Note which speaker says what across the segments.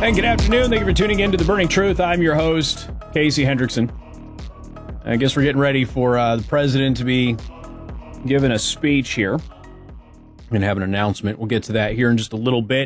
Speaker 1: And good afternoon. Thank you for tuning in to The Burning Truth. I'm your host, Casey Hendrickson. I guess we're getting ready for the president to be giving a speech here and have an announcement. We'll get to that here in just a little bit.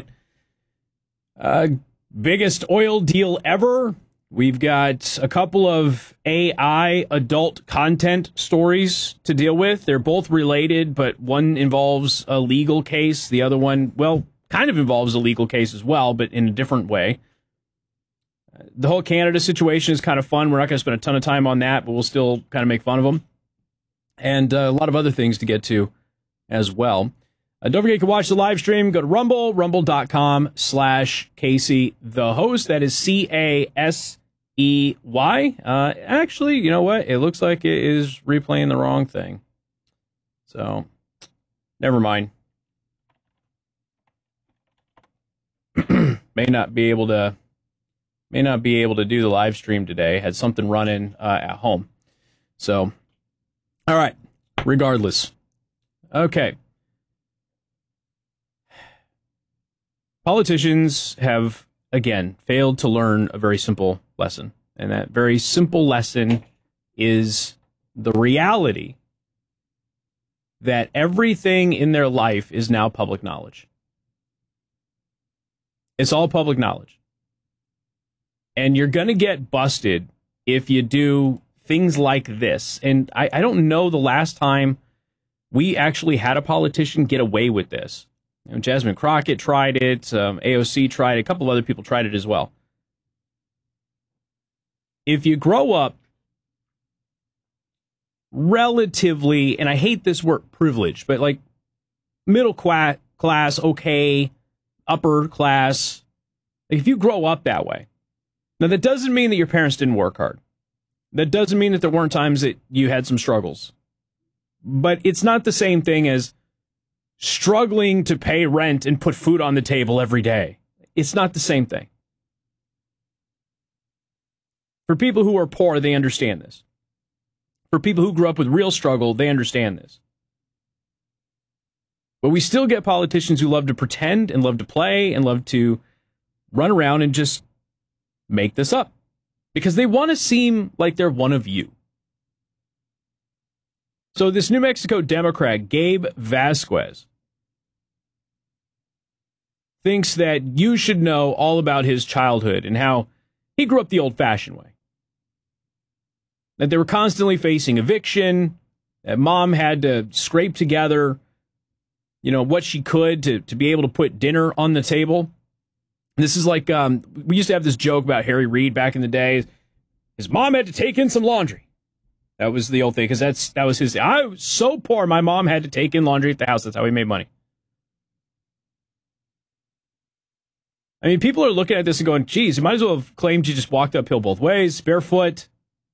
Speaker 1: Biggest oil deal ever. We've got a couple of AI adult content stories to deal with. They're both related, but one involves a legal case. The other one, well, kind of involves a legal case as well, but in a different way. The whole Canada situation is kind of fun. We're not going to spend a ton of time on that, but we'll still kind of make fun of them. And a lot of other things to get to as well. Don't forget you can watch the live stream. Go to Rumble, rumble.com/Casey the host. That is CASEY. Actually, you know what? It looks like it is replaying the wrong thing. So, never mind. May not be able to do the live stream today. Had something running at home. So, all right. Regardless. Okay. Politicians have, again, failed to learn a very simple lesson. And that very simple lesson is the reality that everything in their life is now public knowledge. It's all public knowledge. And you're going to get busted if you do things like this. And I don't know the last time we actually had a politician get away with this. You know, Jasmine Crockett tried it. AOC tried it. A couple of other people tried it as well. If you grow up relatively, and I hate this word privilege, but like middle class, okay, upper class, like if you grow up that way, now that doesn't mean that your parents didn't work hard. That doesn't mean that there weren't times that you had some struggles. But it's not the same thing as struggling to pay rent and put food on the table every day. It's not the same thing. For people who are poor, they understand this. For people who grew up with real struggle, they understand this. But we still get politicians who love to pretend and love to play and love to run around and just make this up because they want to seem like they're one of you. So this New Mexico Democrat, Gabe Vasquez, thinks that you should know all about his childhood and how he grew up the old-fashioned way. That they were constantly facing eviction, that mom had to scrape together, you know, what she could to be able to put dinner on the table. This is like, we used to have this joke about Harry Reid back in the day. His mom had to take in some laundry. That was the old thing, because that was his. I was so poor, my mom had to take in laundry at the house. That's how he made money. I mean, people are looking at this and going, geez, you might as well have claimed you just walked uphill both ways, barefoot.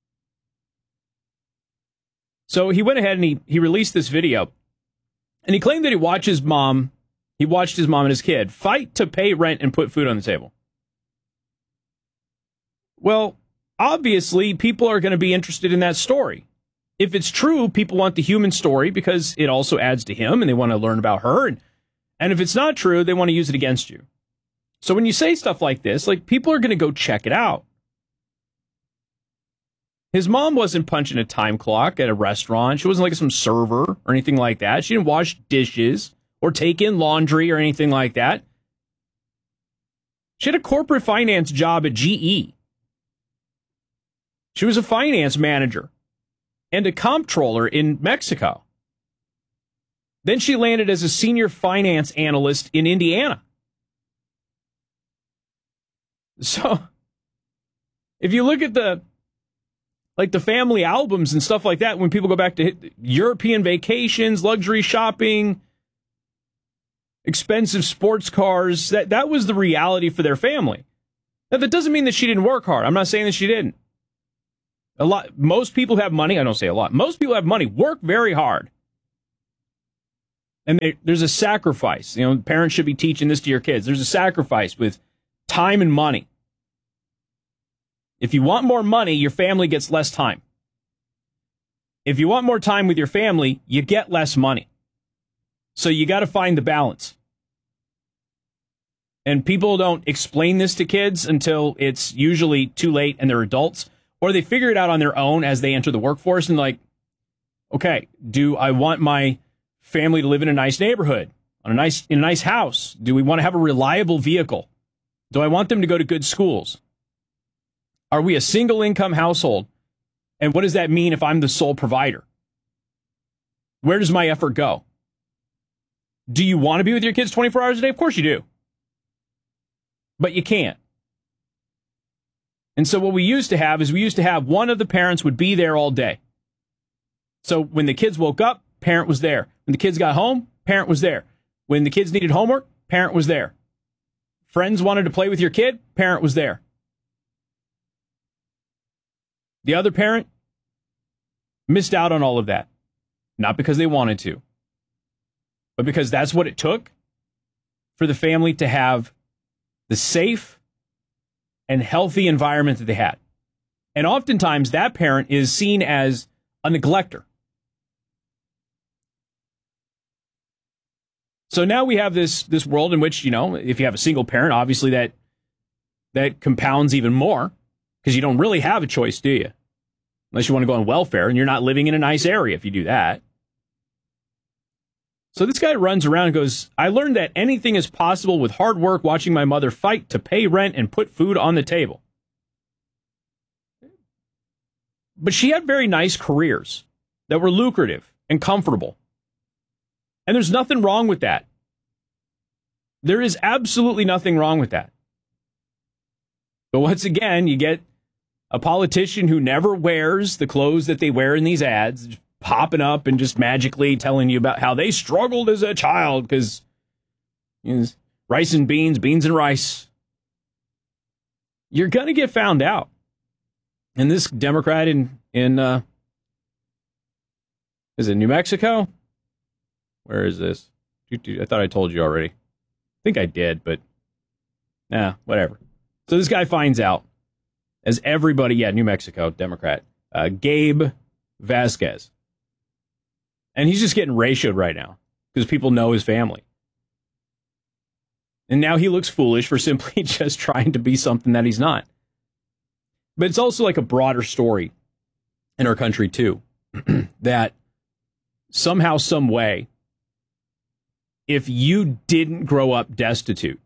Speaker 1: So he went ahead and he released this video. And he claimed that he watched his mom and his kid fight to pay rent and put food on the table. Well, obviously, people are going to be interested in that story. If it's true, people want the human story because it also adds to him and they want to learn about her. And if it's not true, they want to use it against you. So when you say stuff like this, like people are going to go check it out. His mom wasn't punching a time clock at a restaurant. She wasn't like some server or anything like that. She didn't wash dishes or take in laundry or anything like that. She had a corporate finance job at GE. She was a finance manager and a comptroller in Mexico. Then she landed as a senior finance analyst in Indiana. So, if you look at the family albums and stuff like that, when people go back to European vacations, luxury shopping, expensive sports cars, that was the reality for their family. Now, that doesn't mean that she didn't work hard. I'm not saying that she didn't. Most people who have money, I don't say a lot, most people who have money work very hard. And there's a sacrifice. You know, parents should be teaching this to your kids. There's a sacrifice with time and money. If you want more money, your family gets less time. If you want more time with your family, you get less money. So you got to find the balance. And people don't explain this to kids until it's usually too late and they're adults, or they figure it out on their own as they enter the workforce and like, okay, do I want my family to live in a nice neighborhood, in a nice house? Do we want to have a reliable vehicle? Do I want them to go to good schools? Are we a single income household? And what does that mean if I'm the sole provider? Where does my effort go? Do you want to be with your kids 24 hours a day? Of course you do. But you can't. And so what we used to have one of the parents would be there all day. So when the kids woke up, parent was there. When the kids got home, parent was there. When the kids needed homework, parent was there. Friends wanted to play with your kid, parent was there. The other parent missed out on all of that. Not because they wanted to, but because that's what it took for the family to have the safe and healthy environment that they had. And oftentimes that parent is seen as a neglector. So now we have this world in which, if you have a single parent, obviously that compounds even more because you don't really have a choice, do you? Unless you want to go on welfare, and you're not living in a nice area if you do that. So this guy runs around and goes, I learned that anything is possible with hard work, watching my mother fight to pay rent and put food on the table. But she had very nice careers that were lucrative and comfortable. And there's nothing wrong with that. There is absolutely nothing wrong with that. But once again, you get a politician who never wears the clothes that they wear in these ads, popping up and just magically telling you about how they struggled as a child because rice and beans and rice. You're going to get found out. And this Democrat in is it New Mexico? Where is this? I thought I told you already. I think I did, but whatever. So this guy finds out, as everybody, New Mexico, Democrat, Gabe Vasquez. And he's just getting ratioed right now because people know his family. And now he looks foolish for simply just trying to be something that he's not. But it's also like a broader story in our country, too, that somehow, some way, if you didn't grow up destitute,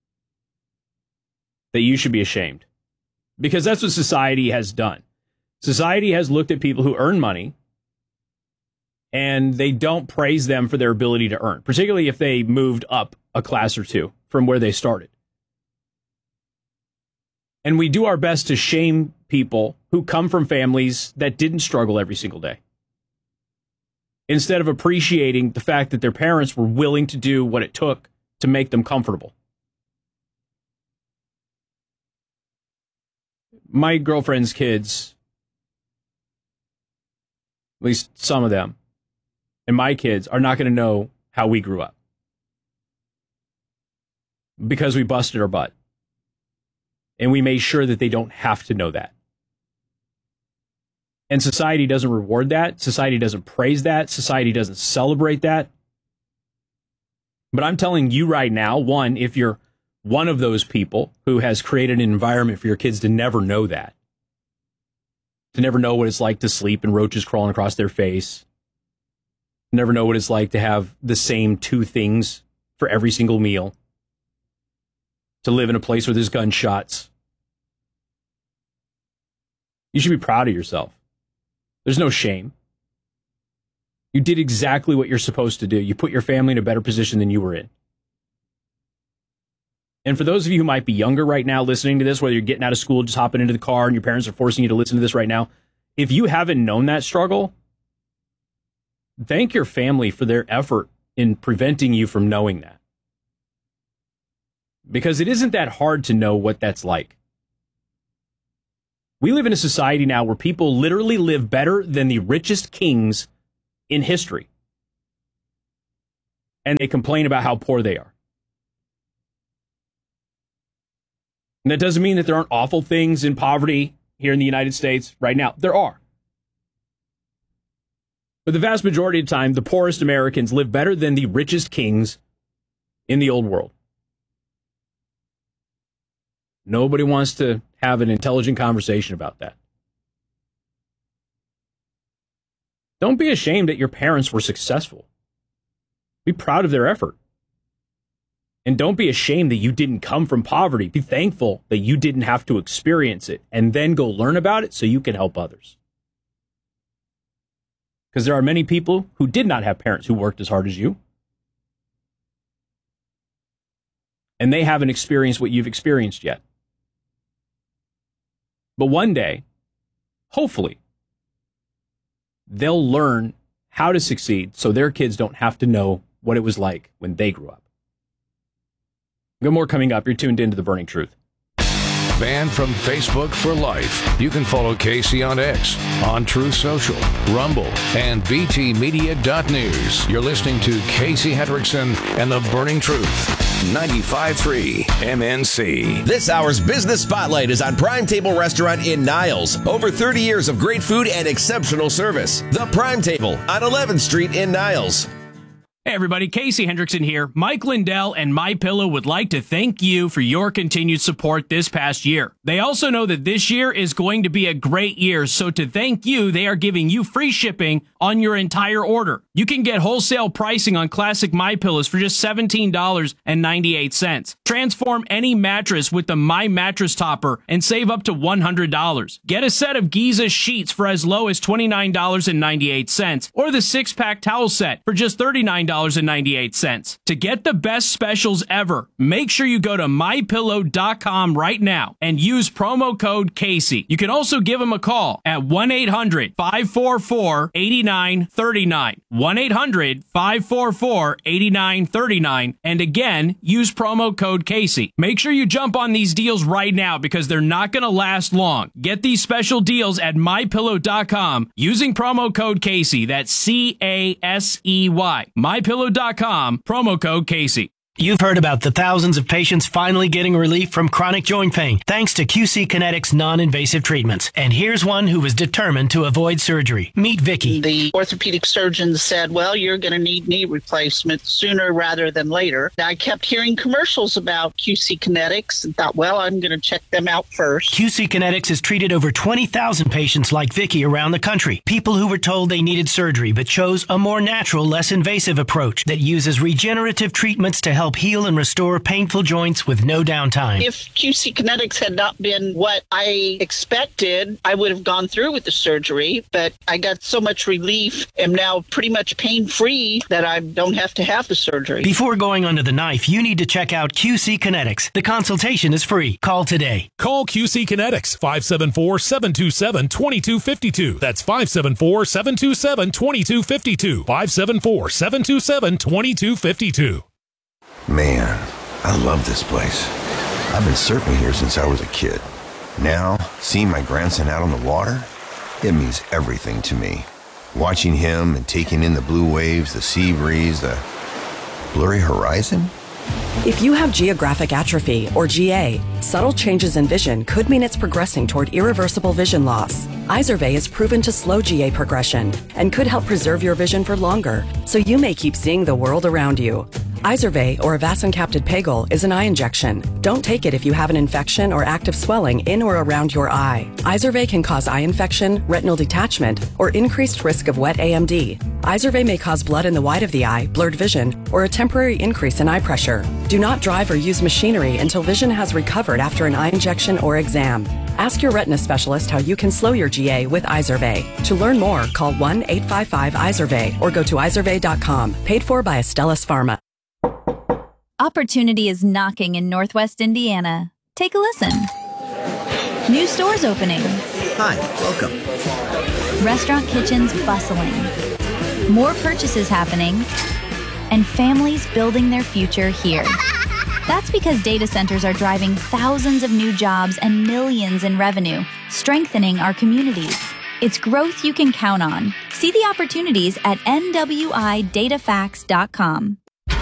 Speaker 1: that you should be ashamed. Because that's what society has done. Society has looked at people who earn money, and they don't praise them for their ability to earn, particularly if they moved up a class or two from where they started. And we do our best to shame people who come from families that didn't struggle every single day, instead of appreciating the fact that their parents were willing to do what it took to make them comfortable. My girlfriend's kids, at least some of them, and my kids are not going to know how we grew up because we busted our butt. And we made sure that they don't have to know that. And society doesn't reward that. Society doesn't praise that. Society doesn't celebrate that. But I'm telling you right now, one, if you're one of those people who has created an environment for your kids to never know that, to never know what it's like to sleep and roaches crawling across their face, never know what it's like to have the same two things for every single meal, to live in a place where there's gunshots. You should be proud of yourself. There's no shame. You did exactly what you're supposed to do. You put your family in a better position than you were in. And for those of you who might be younger right now listening to this, whether you're getting out of school, just hopping into the car, and your parents are forcing you to listen to this right now, if you haven't known that struggle, thank your family for their effort in preventing you from knowing that. Because it isn't that hard to know what that's like. We live in a society now where people literally live better than the richest kings in history. And they complain about how poor they are. And that doesn't mean that there aren't awful things in poverty here in the United States right now. There are. But the vast majority of the time, the poorest Americans live better than the richest kings in the old world. Nobody wants to have an intelligent conversation about that. Don't be ashamed that your parents were successful. Be proud of their effort. And don't be ashamed that you didn't come from poverty. Be thankful that you didn't have to experience it and then go learn about it so you can help others. Because there are many people who did not have parents who worked as hard as you. And they haven't experienced what you've experienced yet. But one day, hopefully, they'll learn how to succeed so their kids don't have to know what it was like when they grew up. Got more coming up. You're tuned into The Burning Truth.
Speaker 2: Banned from Facebook for life. You can follow Casey on X, on Truth Social, Rumble, and btmedia.news. You're listening to Casey Hendrickson and The Burning Truth. 95.3 MNC.
Speaker 3: This hour's Business Spotlight is on Prime Table Restaurant in Niles. Over 30 years of great food and exceptional service. The Prime Table on 11th Street in Niles.
Speaker 1: Hey everybody, Casey Hendrickson here. Mike Lindell and MyPillow would like to thank you for your continued support this past year. They also know that this year is going to be a great year, so to thank you, they are giving you free shipping on your entire order. You can get wholesale pricing on classic MyPillows for just $17.98. Transform any mattress with the My Mattress Topper and save up to $100. Get a set of Giza sheets for as low as $29.98, or the 6-pack towel set for just $39.98. To get the best specials ever, make sure you go to MyPillow.com right now and use promo code Casey. You can also give them a call at 1-800-544-8939. 1-800-544-8939. And again, use promo code Casey. Make sure you jump on these deals right now because they're not going to last long. Get these special deals at MyPillow.com using promo code Casey. That's C-A-S-E-Y. MyPillow.com, promo code Casey.
Speaker 4: You've heard about the thousands of patients finally getting relief from chronic joint pain thanks to QC Kinetics non-invasive treatments. And here's one who was determined to avoid surgery. Meet Vicky.
Speaker 5: The orthopedic surgeon said, well, you're going to need knee replacement sooner rather than later. I kept hearing commercials about QC Kinetics and thought, well, I'm going to check them out first.
Speaker 4: QC Kinetics has treated over 20,000 patients like Vicky around the country. People who were told they needed surgery but chose a more natural, less invasive approach that uses regenerative treatments to help heal and restore painful joints with no downtime.
Speaker 5: If QC Kinetics had not been what I expected, I would have gone through with the surgery, but I got so much relief, am now pretty much pain-free that I don't have to have the surgery.
Speaker 4: Before going under the knife, you need to check out QC Kinetics. The consultation is free. Call today.
Speaker 6: Call QC Kinetics, 574-727-2252. That's 574-727-2252. 574-727-2252.
Speaker 7: Man, I love this place. I've been surfing here since I was a kid. Now, seeing my grandson out on the water, it means everything to me. Watching him and taking in the blue waves, the sea breeze, the blurry horizon.
Speaker 8: If you have geographic atrophy, or GA, subtle changes in vision could mean it's progressing toward irreversible vision loss. Izervay is proven to slow GA progression and could help preserve your vision for longer, so you may keep seeing the world around you. Izervay, or avacincaptad pegol, is an eye injection. Don't take it if you have an infection or active swelling in or around your eye. Izervay can cause eye infection, retinal detachment, or increased risk of wet AMD. Izervay may cause blood in the white of the eye, blurred vision, or a temporary increase in eye pressure. Do not drive or use machinery until vision has recovered after an eye injection or exam. Ask your retina specialist how you can slow your GA with Izervay. To learn more, call 1-855-IZERVAY or go to izervay.com. Paid for by Astellas Pharma.
Speaker 9: Opportunity is knocking in Northwest Indiana. Take a listen. New stores opening.
Speaker 10: Hi, welcome.
Speaker 9: Restaurant kitchens bustling. More purchases happening. And families building their future here. That's because data centers are driving thousands of new jobs and millions in revenue, strengthening our communities. It's growth you can count on. See the opportunities at NWIDataFacts.com.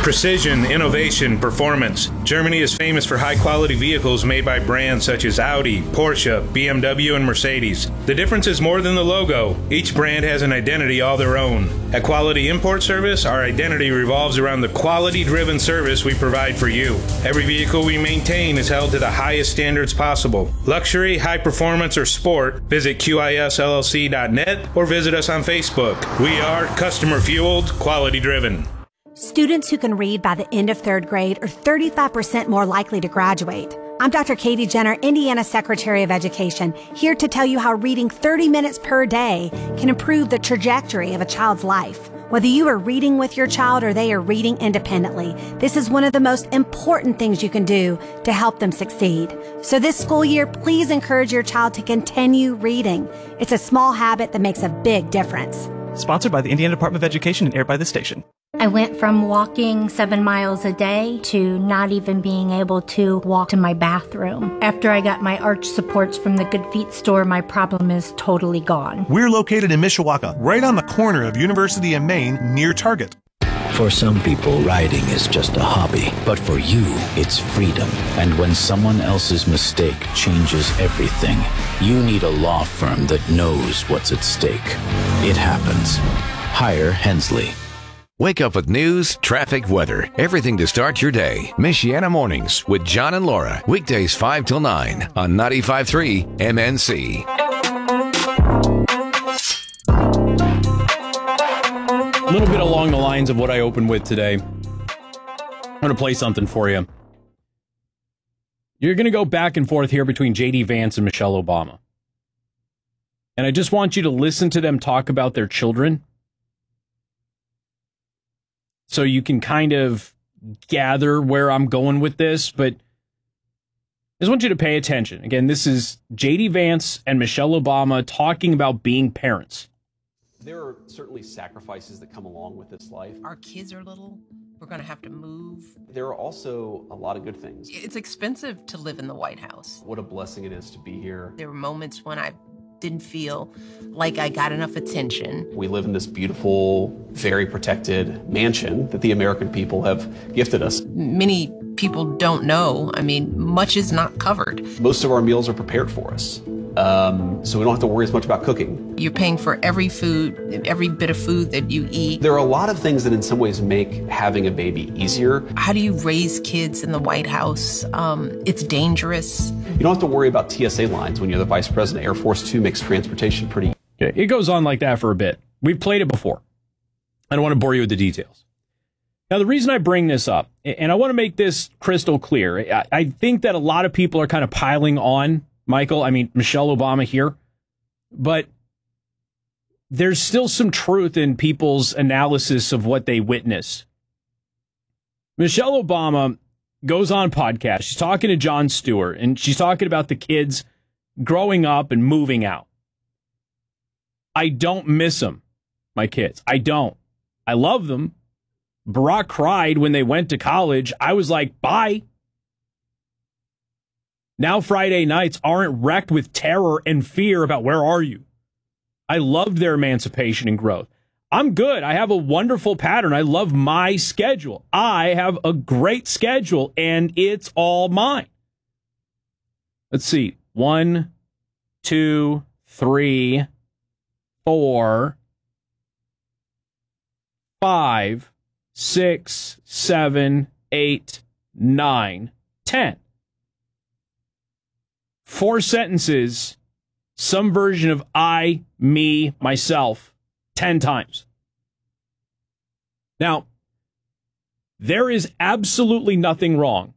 Speaker 10: Precision, innovation, performance. Germany is famous for high-quality vehicles made by brands such as Audi, Porsche, BMW, and Mercedes. The difference is more than the logo. Each brand has an identity all their own. At Quality Import Service, our identity revolves around the quality-driven service we provide for you. Every vehicle we maintain is held to the highest standards possible. Luxury, high performance, or sport, visit QISLLC.net or visit us on Facebook. We are customer-fueled, quality-driven.
Speaker 11: Students who can read by the end of third grade are 35% more likely to graduate. I'm Dr. Katie Jenner, Indiana Secretary of Education, here to tell you how reading 30 minutes per day can improve the trajectory of a child's life. Whether you are reading with your child or they are reading independently, this is one of the most important things you can do to help them succeed. So this school year, please encourage your child to continue reading. It's a small habit that makes a big difference.
Speaker 12: Sponsored by the Indiana Department of Education and aired by this station.
Speaker 13: I went from walking 7 miles a day to not even being able to walk to my bathroom. After I got my arch supports from the Good Feet store, my problem is totally gone.
Speaker 14: We're located in Mishawaka, right on the corner of University and Main, near Target.
Speaker 15: For some people, riding is just a hobby, but for you, it's freedom. And when someone else's mistake changes everything, you need a law firm that knows what's at stake. It happens. Hire Hensley.
Speaker 2: Wake up with news, traffic, weather, everything to start your day. Michiana Mornings with John and Laura. Weekdays 5 till 9 on 95.3 MNC.
Speaker 1: A little bit along the lines of what I opened with today. I'm going to play something for you. You're going to go back and forth here between J.D. Vance and Michelle Obama. And I just want you to listen to them talk about their children, so you can kind of gather where I'm going with this, but I just want you to pay attention. Again, this is J.D. Vance and Michelle Obama talking about being parents.
Speaker 16: There are certainly sacrifices that come along with this life.
Speaker 17: Our kids are little. We're going to have to move.
Speaker 16: There are also a lot of good things.
Speaker 17: It's expensive to live in the White House.
Speaker 16: What a blessing it is to be here.
Speaker 17: There were moments when I didn't feel like I got enough attention.
Speaker 16: We live in this beautiful, very protected mansion that the American people have gifted us.
Speaker 17: Many people don't know. I mean, much is not covered.
Speaker 16: Most of our meals are prepared for us. So we don't have to worry as much about cooking.
Speaker 17: You're paying for every food, every bit of food that you eat.
Speaker 16: There are a lot of things that in some ways make having a baby easier.
Speaker 17: How do you raise kids in the White House? It's dangerous.
Speaker 16: You don't have to worry about TSA lines when you're the vice president. Air Force Two makes transportation pretty.
Speaker 1: Okay, it goes on like that for a bit. We've played it before. I don't want to bore you with the details. Now, the reason I bring this up, and I want to make this crystal clear, I think that a lot of people are kind of piling on Michelle Obama here, but there's still some truth in people's analysis of what they witnessed. Michelle Obama goes on podcast. She's talking to Jon Stewart, and she's talking about the kids growing up and moving out. I don't miss them, my kids. I don't. I love them. Barack cried when they went to college. I was like, bye. Now Friday nights aren't wrecked with terror and fear about where are you. I loved their emancipation and growth. I'm good. I have a wonderful pattern. I love my schedule. I have a great schedule, and it's all mine. Let's see. 1, 2, 3, 4, 5, 6, 7, 8, 9, 10. 4 sentences, some version of I, me, myself, 10 times. Now, there is absolutely nothing wrong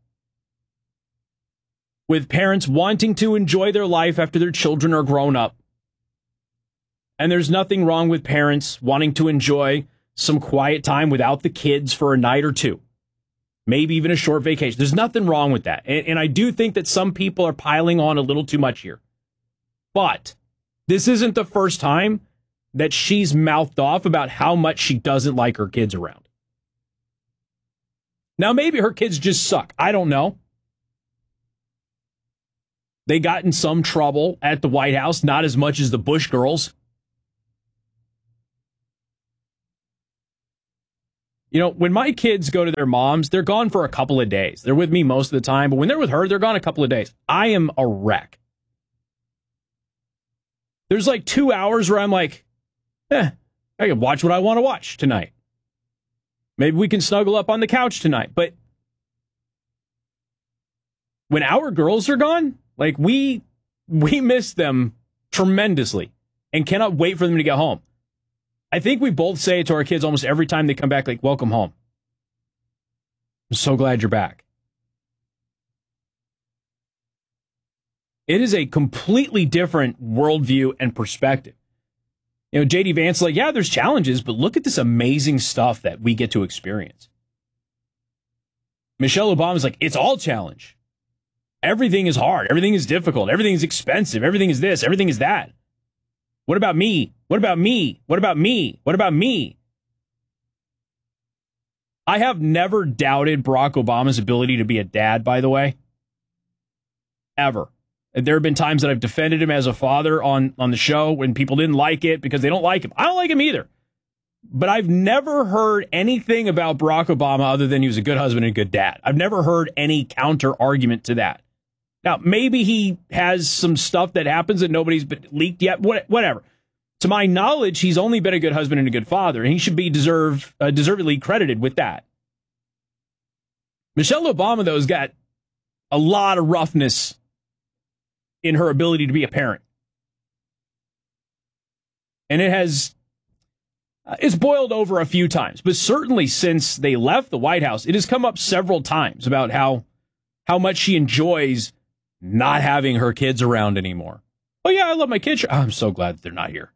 Speaker 1: with parents wanting to enjoy their life after their children are grown up. And there's nothing wrong with parents wanting to enjoy some quiet time without the kids for a night or two. Maybe even a short vacation. There's nothing wrong with that. And I do think that some people are piling on a little too much here. But this isn't the first time that she's mouthed off about how much she doesn't like her kids around. Now, maybe her kids just suck. I don't know. They got in some trouble at the White House, not as much as the Bush girls. You know, when my kids go to their moms, they're gone for a couple of days. They're with me most of the time, but when they're with her, they're gone a couple of days. I am a wreck. There's like 2 hours where I'm like, I can watch what I want to watch tonight. Maybe we can snuggle up on the couch tonight. But when our girls are gone, like we miss them tremendously and cannot wait for them to get home. I think we both say it to our kids almost every time they come back, like, welcome home. I'm so glad you're back. It is a completely different worldview and perspective. You know, J.D. Vance is like, yeah, there's challenges, but look at this amazing stuff that we get to experience. Michelle Obama is like, it's all challenge. Everything is hard. Everything is difficult. Everything is expensive. Everything is this. Everything is that. What about me? What about me? What about me? What about me? I have never doubted Barack Obama's ability to be a dad, by the way. Ever. There have been times that I've defended him as a father on the show when people didn't like it because they don't like him. I don't like him either. But I've never heard anything about Barack Obama other than he was a good husband and a good dad. I've never heard any counter argument to that. Now, maybe he has some stuff that happens that nobody's been leaked yet, whatever. To my knowledge, he's only been a good husband and a good father, and he should be deservedly credited with that. Michelle Obama, though, has got a lot of roughness in her ability to be a parent. And it's boiled over a few times, but certainly since they left the White House, it has come up several times about how much she enjoys not having her kids around anymore. Oh, yeah, I love my kids. I'm so glad that they're not here.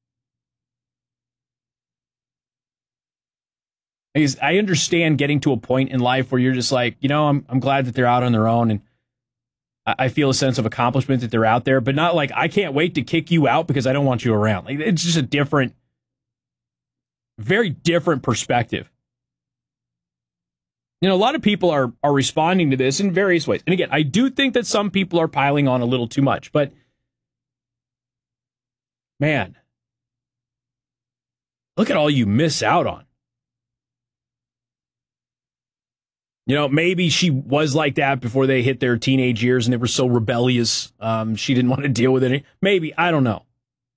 Speaker 1: I understand getting to a point in life where you're just like, you know, I'm glad that they're out on their own, and I feel a sense of accomplishment that they're out there, but not like, I can't wait to kick you out because I don't want you around. Like, it's just a very different perspective. You know, a lot of people are responding to this in various ways. And again, I do think that some people are piling on a little too much, but man, look at all you miss out on. You know, maybe she was like that before they hit their teenage years and they were so rebellious. She didn't want to deal with it. Maybe, I don't know.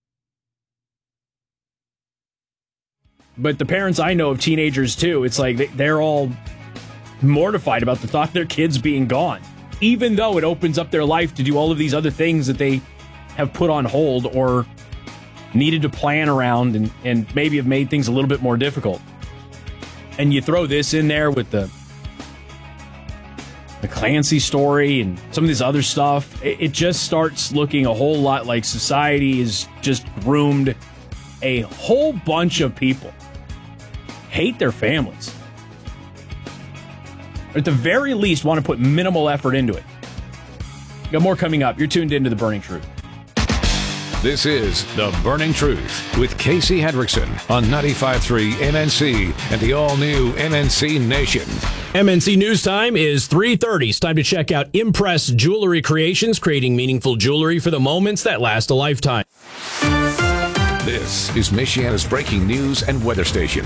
Speaker 1: But the parents I know of teenagers too, it's like they're all mortified about the thought of their kids being gone, even though it opens up their life to do all of these other things that they have put on hold or needed to plan around and maybe have made things a little bit more difficult. And you throw this in there with the Clancy story and some of this other stuff, it just starts looking a whole lot like society has just groomed a whole bunch of people hate their families. Or at the very least, want to put minimal effort into it. Got more coming up. You're tuned into The Burning Truth.
Speaker 2: This is The Burning Truth with Casey Hendrickson on 95.3 MNC and the all-new MNC Nation.
Speaker 18: MNC News Time is 3:30. It's time to check out Impress Jewelry Creations, creating meaningful jewelry for the moments that last a lifetime.
Speaker 2: This is Michiana's breaking news and weather station.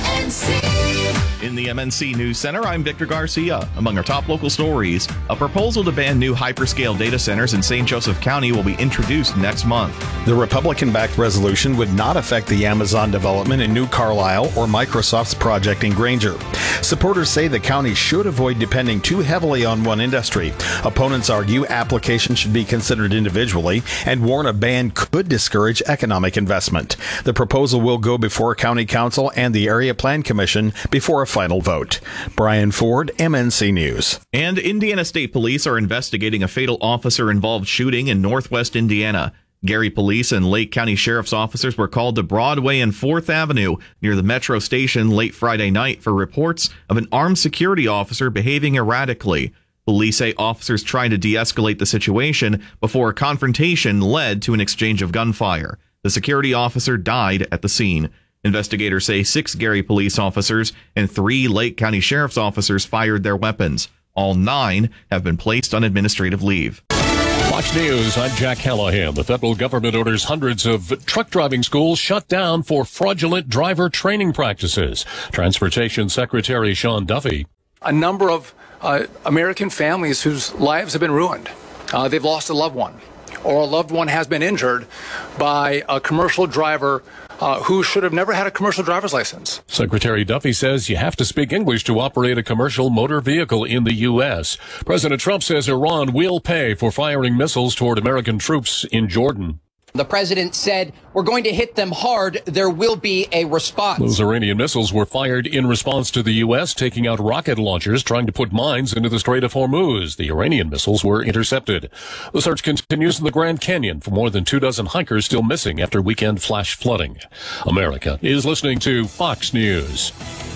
Speaker 19: In the MNC News Center, I'm Victor Garcia. Among our top local stories, a proposal to ban new hyperscale data centers in St. Joseph County will be introduced next month.
Speaker 20: The Republican-backed resolution would not affect the Amazon development in New Carlisle or Microsoft's project in Granger. Supporters say the county should avoid depending too heavily on one industry. Opponents argue applications should be considered individually and warn a ban could discourage economic investment. The proposal will go before County Council and the Area Plan Commission before a final vote. Brian Ford, MNC News.
Speaker 19: And Indiana State Police are investigating a fatal officer-involved shooting in northwest Indiana. Gary Police and Lake County Sheriff's officers were called to Broadway and 4th Avenue near the Metro station late Friday night for reports of an armed security officer behaving erratically. Police say officers tried to de-escalate the situation before a confrontation led to an exchange of gunfire. The security officer died at the scene. Investigators say 6 Gary Police officers and 3 Lake County Sheriff's officers fired their weapons. All 9 have been placed on administrative leave.
Speaker 21: Fox News, I'm Jack Callahan. The federal government orders hundreds of truck driving schools shut down for fraudulent driver training practices. Transportation Secretary Sean Duffy.
Speaker 22: A number of American families whose lives have been ruined. They've lost a loved one, or a loved one has been injured by a commercial driver who should have never had a commercial driver's license.
Speaker 21: Secretary Duffy says you have to speak English to operate a commercial motor vehicle in the U.S. President Trump says Iran will pay for firing missiles toward American troops in Jordan.
Speaker 23: The president said, we're going to hit them hard. There will be a response.
Speaker 21: Those Iranian missiles were fired in response to the U.S. taking out rocket launchers trying to put mines into the Strait of Hormuz. The Iranian missiles were intercepted. The search continues in the Grand Canyon for more than 24 hikers still missing after weekend flash flooding. America is listening to Fox News.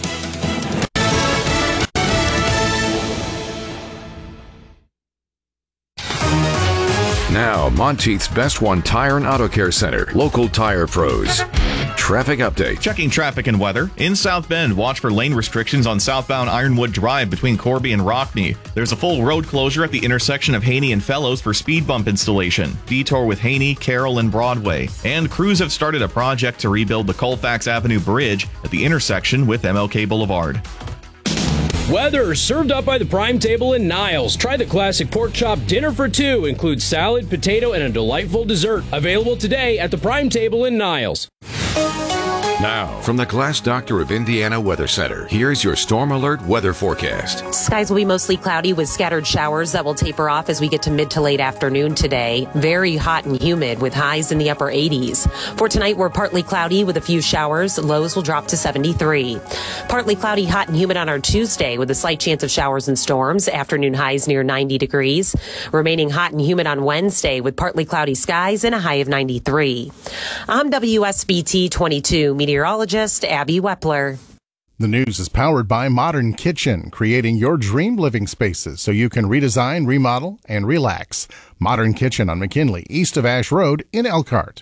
Speaker 2: Now, Monteith's Best One Tire and Auto Care Center, local tire pros. Traffic update.
Speaker 19: Checking traffic and weather. In South Bend, watch for lane restrictions on southbound Ironwood Drive between Corby and Rockney. There's a full road closure at the intersection of Haney and Fellows for speed bump installation. Detour with Haney, Carroll, and Broadway. And crews have started a project to rebuild the Colfax Avenue Bridge at the intersection with MLK Boulevard.
Speaker 1: Weather served up by the Prime Table in Niles. Try the classic pork chop dinner for two. Includes salad, potato, and a delightful dessert. Available today at the Prime Table in Niles.
Speaker 2: Now, from the Glass Doctor of Indiana Weather Center, here's your Storm Alert weather forecast.
Speaker 24: Skies will be mostly cloudy with scattered showers that will taper off as we get to mid to late afternoon today. Very hot and humid with highs in the upper 80s. For tonight, we're partly cloudy with a few showers. Lows will drop to 73. Partly cloudy, hot and humid on our Tuesday with a slight chance of showers and storms. Afternoon highs near 90 degrees. Remaining hot and humid on Wednesday with partly cloudy skies and a high of 93. I'm WSBT 22 meteorologist Abby Wepler.
Speaker 25: The news is powered by Modern Kitchen, creating your dream living spaces so you can redesign, remodel, and relax. Modern Kitchen on McKinley, east of Ash Road in Elkhart.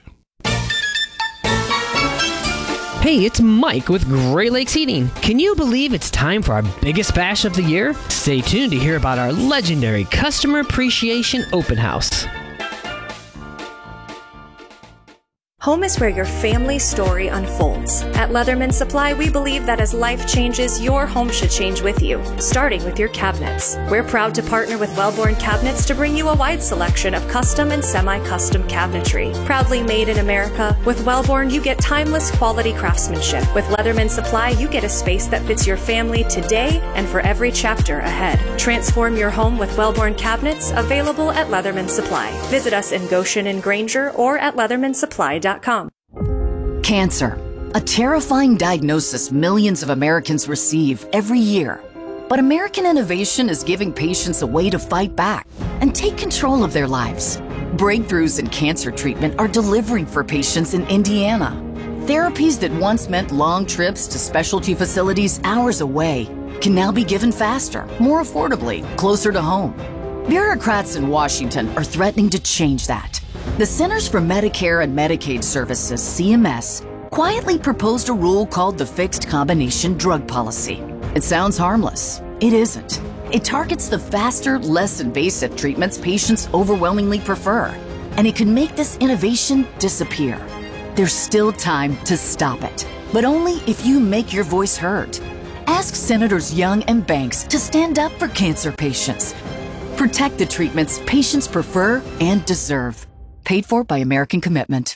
Speaker 26: Hey, it's Mike with Great Lakes Heating. Can you believe it's time for our biggest bash of the year? Stay tuned to hear about our legendary Customer Appreciation Open House.
Speaker 27: Home is where your family story unfolds. At Leatherman Supply, we believe that as life changes, your home should change with you, starting with your cabinets. We're proud to partner with Wellborn Cabinets to bring you a wide selection of custom and semi-custom cabinetry. Proudly made in America, with Wellborn, you get timeless quality craftsmanship. With Leatherman Supply, you get a space that fits your family today and for every chapter ahead. Transform your home with Wellborn Cabinets, available at Leatherman Supply. Visit us in Goshen and Granger or at leathermansupply.com.
Speaker 28: Cancer, a terrifying diagnosis millions of Americans receive every year. But American innovation is giving patients a way to fight back and take control of their lives. Breakthroughs in cancer treatment are delivering for patients in Indiana. Therapies that once meant long trips to specialty facilities hours away can now be given faster, more affordably, closer to home. Bureaucrats in Washington are threatening to change that. The Centers for Medicare and Medicaid Services, CMS, quietly proposed a rule called the Fixed Combination Drug Policy. It sounds harmless. It isn't. It targets the faster, less invasive treatments patients overwhelmingly prefer, and it could make this innovation disappear. There's still time to stop it, but only if you make your voice heard. Ask Senators Young and Banks to stand up for cancer patients. Protect the treatments patients prefer and deserve. Paid for by American Commitment.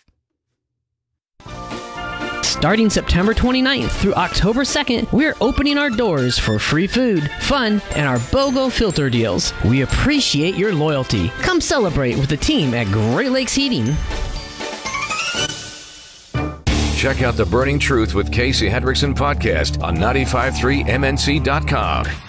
Speaker 26: Starting September 29th through October 2nd, we're opening our doors for free food, fun, and our BOGO filter deals. We appreciate your loyalty. Come celebrate with the team at Great Lakes Heating.
Speaker 2: Check out the Burning Truth with Casey Hendrickson podcast on 953mnc.com.